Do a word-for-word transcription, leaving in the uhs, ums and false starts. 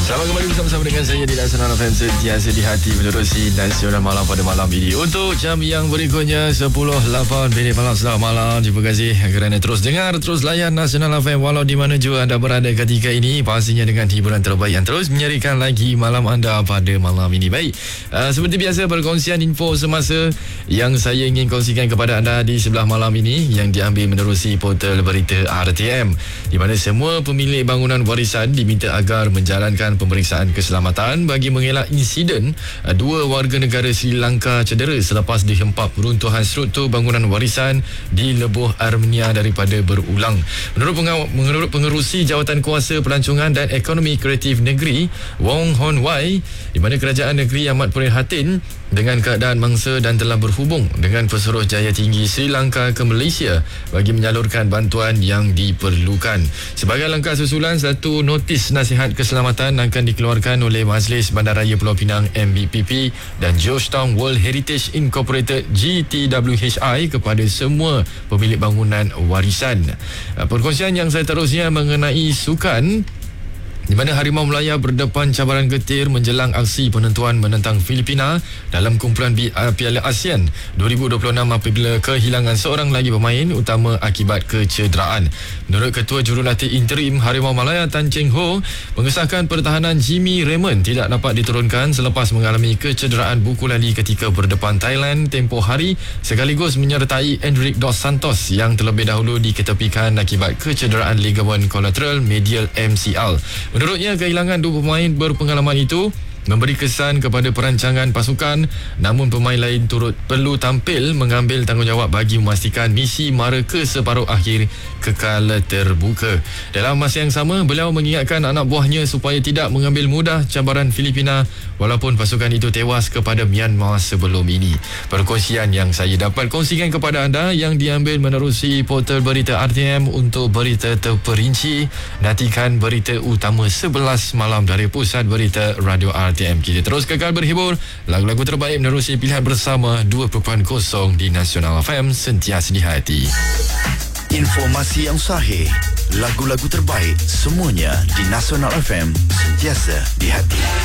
Selamat kembali bersama-sama dengan saya di Nasional F M, sentiasa di hati menerusi Nasional Malam pada malam ini. Untuk jam yang berikutnya sepuluh lapan minit malam. Selamat malam. Terima kasih kerana terus dengar, terus layan Nasional F M walau di mana jua anda berada ketika ini. Pastinya dengan hiburan terbaik yang terus menyerikan lagi malam anda pada malam ini. Baik, uh, seperti biasa perkongsian info semasa yang saya ingin kongsikan kepada anda di sebelah malam ini yang diambil menerusi portal berita R T M, di mana semua pemilik bangunan warisan diminta agar menjalankan pemeriksaan keselamatan bagi mengelak insiden dua warga negara Sri Lanka cedera selepas dihempap runtuhan struktur bangunan warisan di Lebuh Armenia daripada berulang. Menurut, pengaw- menurut pengerusi Jawatan Kuasa Pelancongan dan Ekonomi Kreatif Negeri Wong Hon Wai, di mana kerajaan negeri amat prihatin dengan keadaan mangsa dan telah berhubung dengan Pesuruhjaya Tinggi Sri Lanka ke Malaysia bagi menyalurkan bantuan yang diperlukan. Sebagai langkah susulan, satu notis nasihat keselamatan akan dikeluarkan oleh Majlis Bandaraya Pulau Pinang M B P P dan Georgetown World Heritage Incorporated G T W H I kepada semua pemilik bangunan warisan. Perkongsian yang saya terusnya mengenai sukan, di mana Harimau Melaya berdepan cabaran getir menjelang aksi penentuan menentang Filipina dalam kumpulan B uh, Piala ASEAN dua ribu dua puluh enam apabila kehilangan seorang lagi pemain utama akibat kecederaan. Menurut Ketua Jurulatih Interim Harimau Melaya Tan Cheng Ho, mengesahkan pertahanan Jimmy Raymond tidak dapat diturunkan selepas mengalami kecederaan buku lali ketika berdepan Thailand tempoh hari, sekaligus menyertai Endrick Dos Santos yang terlebih dahulu diketepikan akibat kecederaan ligamen kolateral medial M C L. Menurutnya, kehilangan dua pemain berpengalaman itu memberi kesan kepada perancangan pasukan, namun pemain lain turut perlu tampil mengambil tanggungjawab bagi memastikan misi mara ke separuh akhir kekal terbuka. Dalam masa yang sama, beliau mengingatkan anak buahnya supaya tidak mengambil mudah cabaran Filipina walaupun pasukan itu tewas kepada Myanmar sebelum ini. Perkongsian yang saya dapat kongsikan kepada anda yang diambil menerusi portal berita R T M. Untuk berita terperinci, nantikan berita utama sebelas malam dari Pusat Berita Radio R T M. Kita terus kekal berhibur, lagu-lagu terbaik menerusi pilihan bersama dua perpuluhan kosong di Nasional F M, sentiasa di hati. Informasi yang sahih, lagu-lagu terbaik, semuanya di Nasional F M, sentiasa di hati.